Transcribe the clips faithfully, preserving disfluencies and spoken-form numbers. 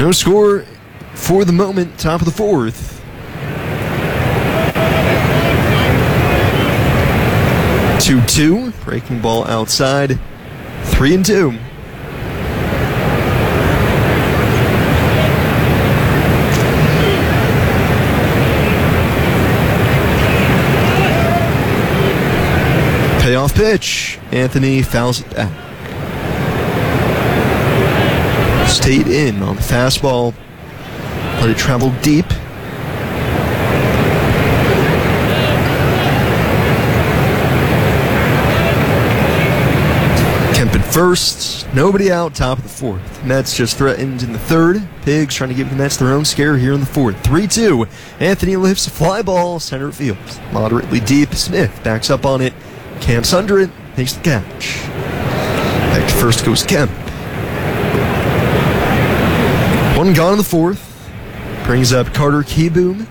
No score for the moment, top of the fourth. two two, breaking ball outside, three and two. Payoff pitch. Anthony fouls it back. Stayed in on the fastball. Let it travel deep. Kemp at first. Nobody out, top of the fourth. Mets just threatened in the third. Pigs trying to give the Mets their own scare here in the fourth. three two. Anthony lifts a fly ball, center field. Moderately deep. Smith backs up on it. Camp's under it, makes the catch. Back to first goes Kemp. One gone in the fourth. Brings up Carter Kieboom.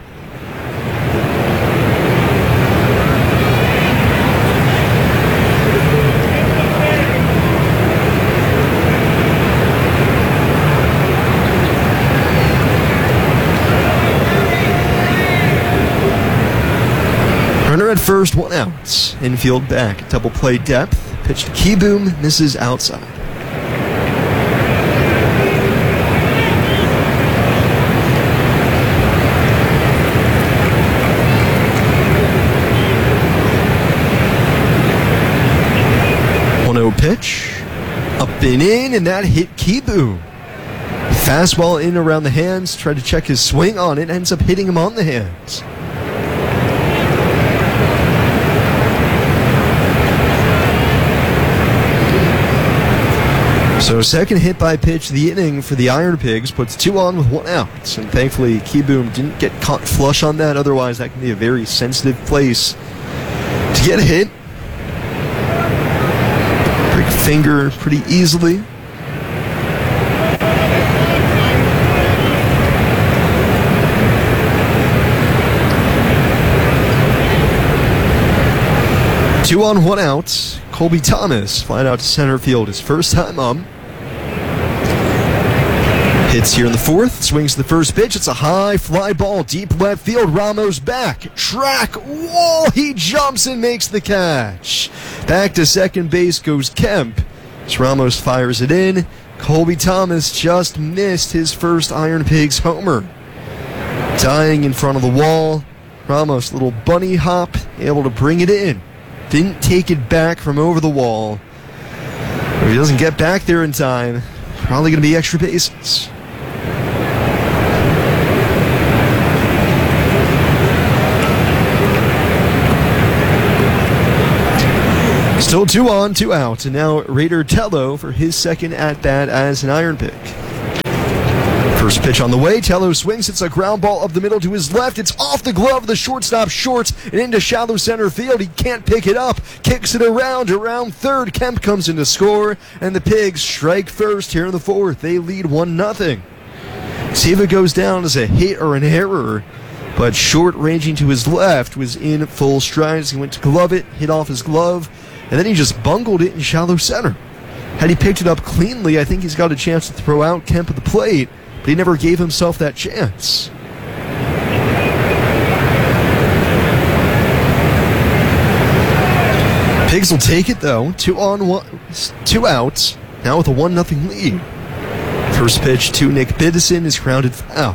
Runner at first, one out. Infield back, double play depth. Pitch to Kieboom, misses outside. one oh pitch. Up and in, and that hit Kieboom. Fastball in around the hands, tried to check his swing on it, ends up hitting him on the hands. So second hit by pitch of the inning for the Iron Pigs puts two on with one out. And thankfully Kieboom didn't get caught flush on that. Otherwise that can be a very sensitive place to get hit. Break a finger pretty easily. Two on, one out. Colby Thomas flying out to center field his first time up. Hits here in the fourth, swings the first pitch. It's a high fly ball, deep left field. Ramos back, track, wall. He jumps and makes the catch. Back to second base goes Kemp. As Ramos fires it in, Colby Thomas just missed his first Iron Pigs homer. Dying in front of the wall. Ramos, little bunny hop, able to bring it in. Didn't take it back from over the wall. If he doesn't get back there in time, probably going to be extra bases. Still two on, two out, and now Raider Tello for his second at-bat as an Iron Pig. First pitch on the way, Tello swings, it's a ground ball up the middle to his left, it's off the glove of the shortstop short and into shallow center field. He can't pick it up, kicks it around, around third. Kemp comes in to score, and the Pigs strike first here in the fourth. They lead one nothing. See if it goes down as a hit or an error, but short ranging to his left was in full stride as he went to glove it, hit off his glove, and then he just bungled it in shallow center. Had he picked it up cleanly, I think he's got a chance to throw out Kemp at the plate, but he never gave himself that chance. Pigs will take it though. Two on one, two outs. Now with a one nothing lead. First pitch to Nick Biddison is grounded foul.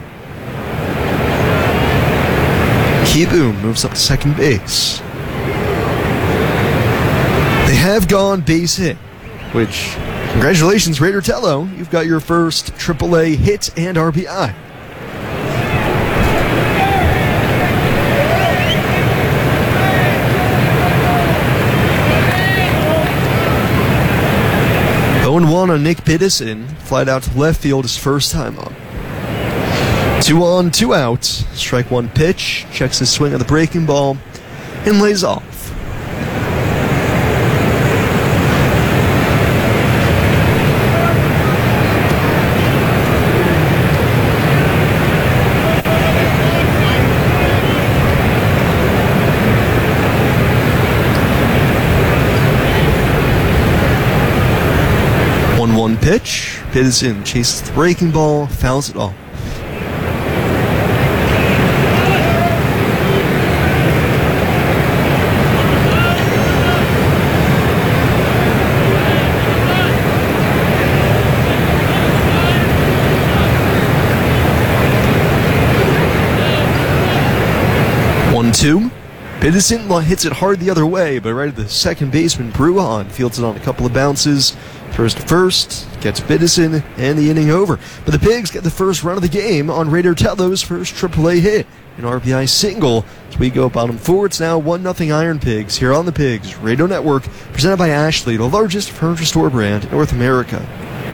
Kieboom moves up to second base. They have gone base hit, which, congratulations, Raider Tello. You've got your first triple A hit and R B I. oh and one on Nick Biddison. Flied out to left field his first time up. Two on, two out. Strike one pitch. Checks his swing on the breaking ball and lays off. Pitch. Biddison chases the breaking ball, fouls it off. one two. Biddison hits it hard the other way, but right at the second baseman, Bruhan fields it on a couple of bounces. Throws to first, gets Biddison, and the inning over. But the Pigs get the first run of the game on Raider Tello's first triple A hit, an R B I single. As we go bottom four, it's now one nothing Iron Pigs here on the Pigs Radio Network, presented by Ashley, the largest furniture store brand in North America.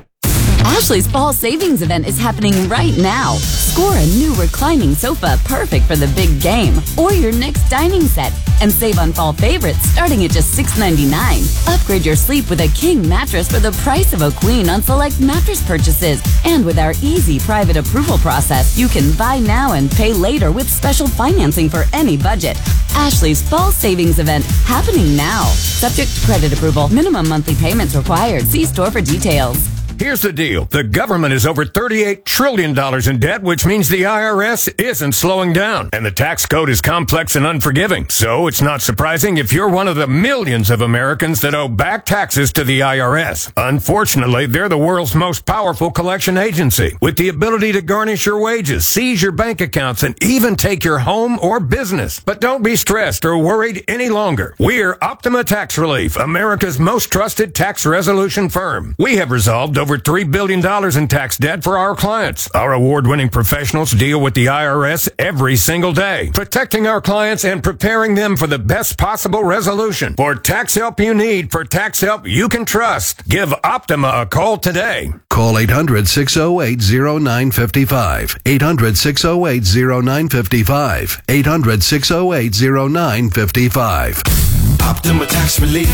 Ashley's fall savings event is happening right now. Score a new reclining sofa perfect for the big game or your next dining set and save on fall favorites starting at just six ninety-nine. Upgrade your sleep with a king mattress for the price of a queen on select mattress purchases. And with our easy private approval process, you can buy now and pay later with special financing for any budget. Ashley's fall savings event happening now. Subject to credit approval. Minimum monthly payments required. See store for details. Here's the deal. The government is over thirty-eight trillion dollars in debt, which means the I R S isn't slowing down. And the tax code is complex and unforgiving. So it's not surprising if you're one of the millions of Americans that owe back taxes to the I R S. Unfortunately, they're the world's most powerful collection agency, with the ability to garnish your wages, seize your bank accounts, and even take your home or business. But don't be stressed or worried any longer. We're Optima Tax Relief, America's most trusted tax resolution firm. We have resolved over three billion dollars in tax debt for our clients. Our award-winning professionals deal with the I R S every single day, protecting our clients and preparing them for the best possible resolution. For tax help you need, for tax help you can trust, give Optima a call today. Call eight hundred, six oh eight, oh nine five five. eight hundred, six oh eight, oh nine five five. eight hundred, six oh eight, oh nine five five. Optima Tax Relief.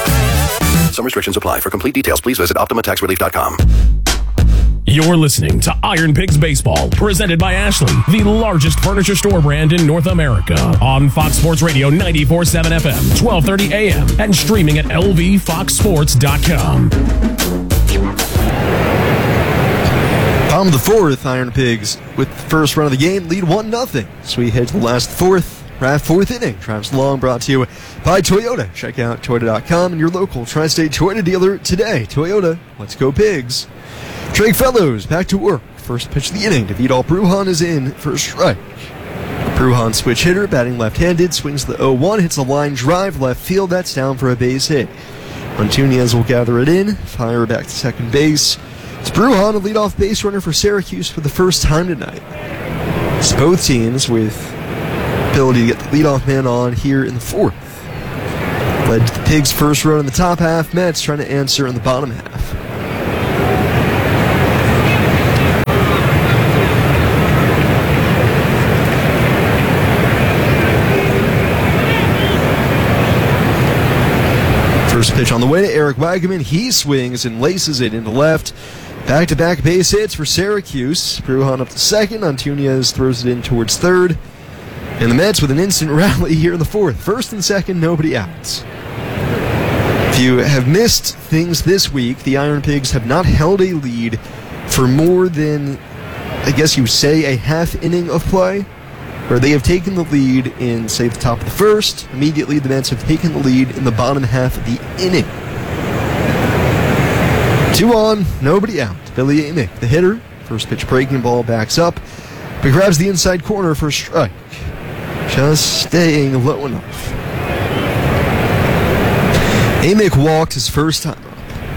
Some restrictions apply. For complete details, please visit optima tax relief dot com. You're listening to Iron Pigs Baseball, presented by Ashley, the largest furniture store brand in North America. On Fox Sports Radio ninety-four point seven F M, twelve thirty A M, and streaming at L V fox sports dot com. Bottom of the fourth, Iron Pigs, with the first run of the game, lead one nothing. So we head to the last fourth. Draft fourth inning. Travis Long brought to you by Toyota. Check out Toyota dot com and your local Tri-State Toyota dealer today. Toyota, let's go Pigs. Drake Fellows back to work. First pitch of the inning. Vidal Bruhan is in for a strike. Bruhan switch hitter, batting left-handed, swings the oh one, hits a line drive left field. That's down for a base hit. Antunez will gather it in, fire back to second base. It's Bruhan, a leadoff base runner for Syracuse for the first time tonight. It's both teams with ability to get the leadoff man on here in the fourth. Led to the Pigs' first run in the top half. Mets trying to answer in the bottom half. First pitch on the way to Eric Wagaman. He swings and laces it into left. Back-to-back base hits for Syracuse. Bruhan up to second. Antunez throws it in towards third. And the Mets with an instant rally here in the fourth. First and second, nobody out. If you have missed things this week, the Iron Pigs have not held a lead for more than, I guess you would say, a half inning of play, where they have taken the lead in, say, the top of the first. Immediately, the Mets have taken the lead in the bottom half of the inning. Two on, nobody out. Billy Amick, the hitter. First pitch breaking ball backs up, but grabs the inside corner for a strike. Just staying low enough. Amick walked his first time up.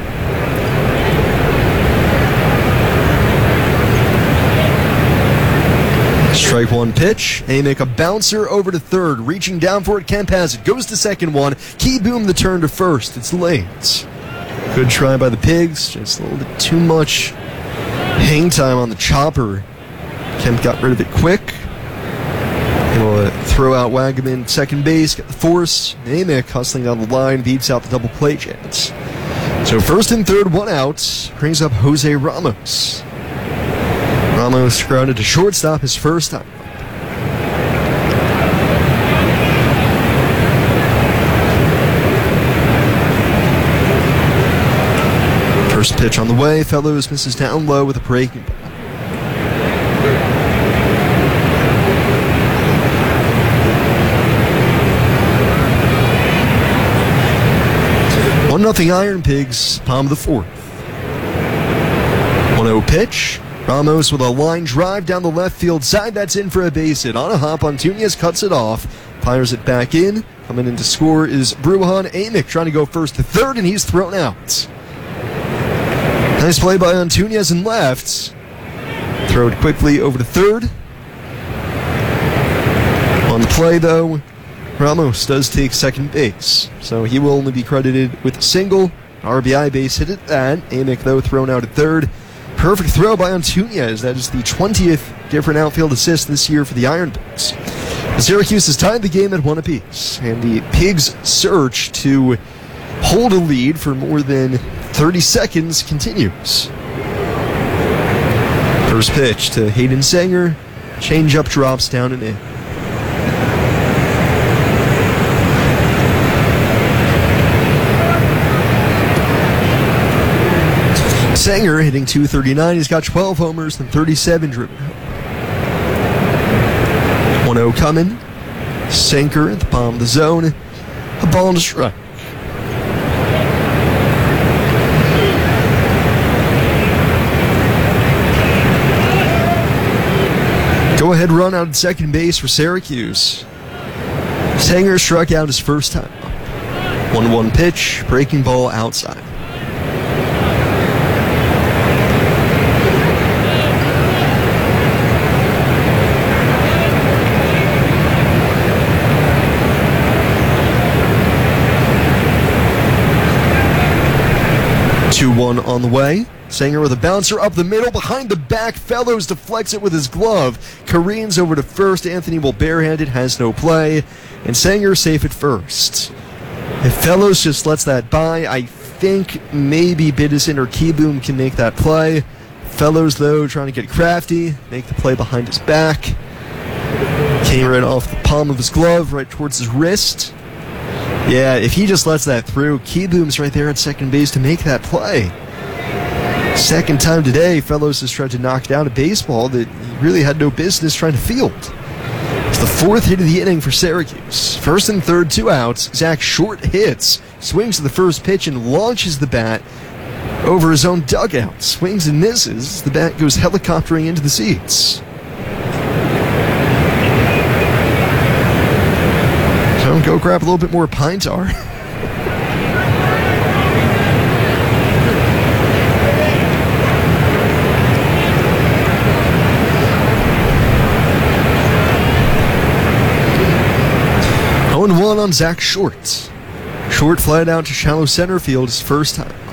Strike one pitch. Amick a bouncer over to third. Reaching down for it. Kemp has it. Goes to second one. Key Boom the turn to first. It's late. Good try by the Pigs. Just a little bit too much hang time on the chopper. Kemp got rid of it quick. Able to throw out Wagaman second base, get the force. Amick hustling down the line, beats out the double play chance. So first and third, one out, brings up Jose Ramos. Ramos grounded to shortstop his first time. First First pitch on the way. Fellows misses down low with a breaking ball. one nothing Iron Pigs, bottom of the fourth. one oh pitch. Ramos with a line drive down the left field side. That's in for a base hit. On a hop, Antunias cuts it off. Fires it back in. Coming in to score is Bruhan Amick, trying to go first to third, and he's thrown out. Nice play by Antunias in left. Throw it quickly over to third. On the play, though, Ramos does take second base, so he will only be credited with a single. R B I base hit at that. Amick, though, thrown out at third. Perfect throw by Antunias. That is the twentieth different outfield assist this year for the Iron Pigs. Syracuse has tied the game at one apiece, and the Pigs' search to hold a lead for more than thirty seconds continues. First pitch to Hayden Sanger. Changeup drops down and in. Sanger hitting two thirty-nine. He's got twelve homers and thirty-seven driven. one oh coming. Sanger at the bottom of the zone. A ball and a strike. Go ahead run out at second base for Syracuse. Sanger struck out his first time. one one pitch. Breaking ball outside. two one on the way. Sanger with a bouncer up the middle. Behind the back, Fellows deflects it with his glove. Careens over to first. Anthony will barehanded, has no play. And Sanger safe at first. If Fellows just lets that by, I think maybe Biddison or Keyboom can make that play. Fellows, though, trying to get crafty, make the play behind his back. Came right off the palm of his glove, right towards his wrist. Yeah, if he just lets that through, Keyboom's right there at second base to make that play. Second time today, Fellows has tried to knock down a baseball that he really had no business trying to field. It's the fourth hit of the inning for Syracuse. First and third, two outs. Zach Short hits, swings to the first pitch and launches the bat over his own dugout. Swings and misses. The bat goes helicoptering into the seats. So go grab a little bit more pine tar. oh and one on Zach Short. Short flied out to shallow center field his first time.